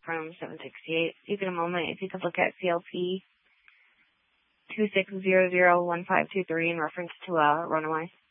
from 768. You get a moment, if you could look at CLP 26001523 in reference to a runaway.